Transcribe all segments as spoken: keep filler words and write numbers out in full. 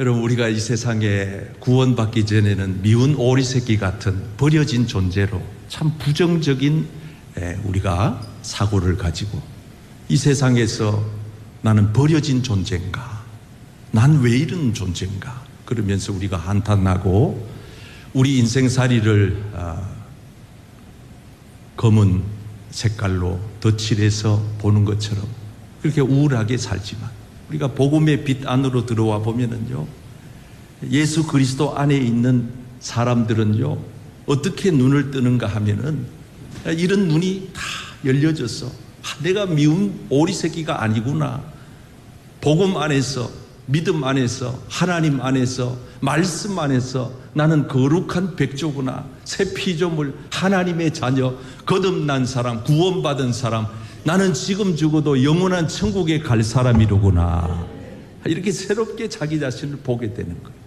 여러분, 우리가 이 세상에 구원받기 전에는 미운 오리 새끼 같은 버려진 존재로 참 부정적인 우리가 사고를 가지고 이 세상에서 나는 버려진 존재인가? 난 왜 이런 존재인가? 그러면서 우리가 한탄하고 우리 인생살이를 검은 색깔로 덧칠해서 보는 것처럼 그렇게 우울하게 살지만 우리가 복음의 빛 안으로 들어와 보면은요, 예수 그리스도 안에 있는 사람들은요, 어떻게 눈을 뜨는가 하면은 이런 눈이 다 열려져서 아, 내가 미운 오리 새끼가 아니구나. 복음 안에서, 믿음 안에서, 하나님 안에서, 말씀 안에서 나는 거룩한 백조구나. 새 피조물, 하나님의 자녀, 거듭난 사람, 구원받은 사람, 나는 지금 죽어도 영원한 천국에 갈 사람이로구나. 이렇게 새롭게 자기 자신을 보게 되는 거예요.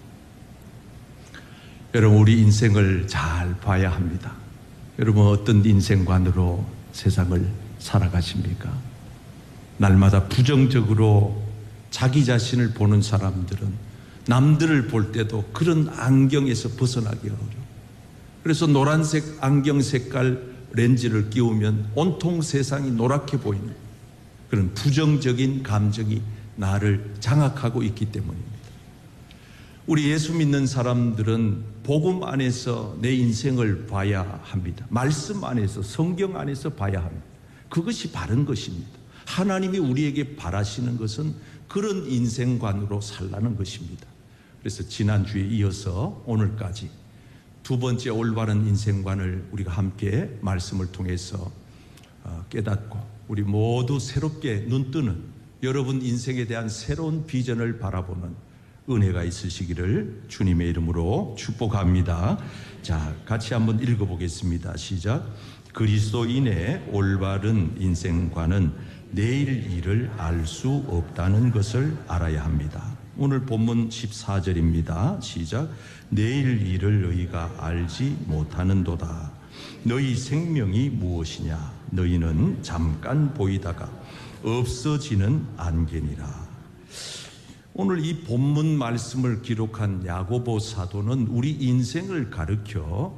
여러분, 우리 인생을 잘 봐야 합니다. 여러분, 어떤 인생관으로 세상을 살아가십니까? 날마다 부정적으로 자기 자신을 보는 사람들은 남들을 볼 때도 그런 안경에서 벗어나기 어려워. 그래서 노란색 안경 색깔 렌즈를 끼우면 온통 세상이 노랗게 보이는 그런 부정적인 감정이 나를 장악하고 있기 때문입니다. 우리 예수 믿는 사람들은 복음 안에서 내 인생을 봐야 합니다. 말씀 안에서, 성경 안에서 봐야 합니다. 그것이 바른 것입니다. 하나님이 우리에게 바라시는 것은 그런 인생관으로 살라는 것입니다. 그래서 지난주에 이어서 오늘까지 두 번째 올바른 인생관을 우리가 함께 말씀을 통해서 깨닫고 우리 모두 새롭게 눈뜨는, 여러분 인생에 대한 새로운 비전을 바라보는 은혜가 있으시기를 주님의 이름으로 축복합니다. 자, 같이 한번 읽어보겠습니다. 시작. 그리스도인의 올바른 인생관은 내일 일을 알 수 없다는 것을 알아야 합니다. 오늘 본문 십사 절입니다. 시작. 내일 일을 너희가 알지 못하는도다. 너희 생명이 무엇이냐? 너희는 잠깐 보이다가 없어지는 안개니라. 오늘 이 본문 말씀을 기록한 야고보 사도는 우리 인생을 가르쳐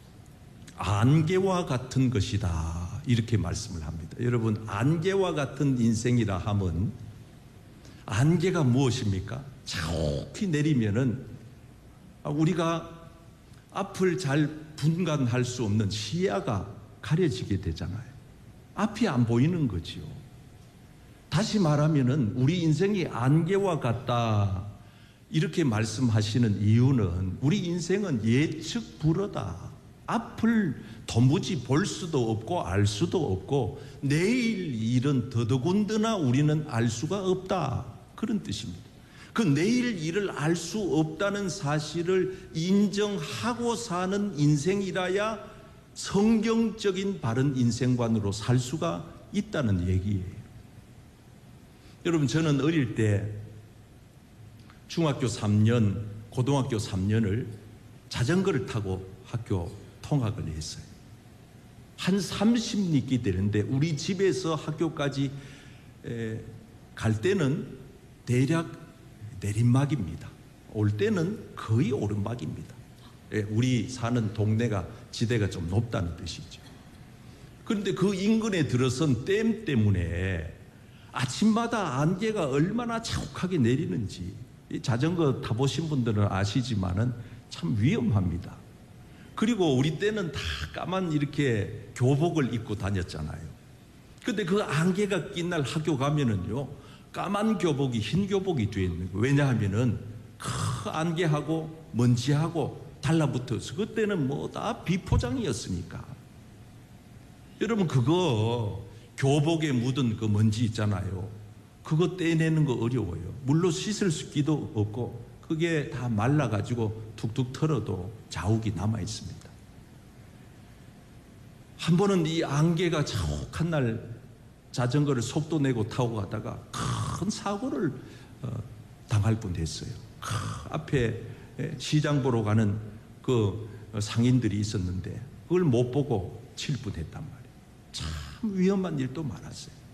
안개와 같은 것이다, 이렇게 말씀을 합니다. 여러분, 안개와 같은 인생이라 함은, 안개가 무엇입니까? 자욱히 내리면은 우리가 앞을 잘 분간할 수 없는 시야가 가려지게 되잖아요. 앞이 안 보이는 거지요. 다시 말하면은 우리 인생이 안개와 같다, 이렇게 말씀하시는 이유는 우리 인생은 예측 불허다. 앞을 도무지 볼 수도 없고 알 수도 없고 내일 일은 더더군다나 우리는 알 수가 없다, 그런 뜻입니다. 그 내일 일을 알 수 없다는 사실을 인정하고 사는 인생이라야 성경적인 바른 인생관으로 살 수가 있다는 얘기예요. 여러분, 저는 어릴 때 중학교 삼 년, 고등학교 삼 년을 자전거를 타고 학교 통학을 했어요. 한 삼십 리끼 되는데 우리 집에서 학교까지 갈 때는 대략 내리막입니다. 올 때는 거의 오르막입니다. 우리 사는 동네가, 지대가 좀 높다는 뜻이죠. 그런데 그 인근에 들어선 댐 때문에 아침마다 안개가 얼마나 자욱하게 내리는지, 자전거 타보신 분들은 아시지만은 참 위험합니다. 그리고 우리 때는 다 까만 이렇게 교복을 입고 다녔잖아요. 근데 그 안개가 낀 날 학교 가면은요, 까만 교복이 흰 교복이 되어 있는 거예요. 왜냐하면은 그 안개하고 먼지하고 달라붙어서, 그때는 뭐 다 비포장이었으니까. 여러분, 그거 교복에 묻은 그 먼지 있잖아요. 그거 떼내는 거 어려워요. 물로 씻을 수기도 없고 그게 다 말라가지고 툭툭 털어도 자욱이 남아 있습니다. 한 번은 이 안개가 자욱한 날 자전거를 속도 내고 타고 가다가 큰 사고를 어, 당할 뻔했어요. 앞에 시장 보러 가는 그 상인들이 있었는데 그걸 못 보고 칠 뻔했단 말이에요. 참 위험한 일도 많았어요.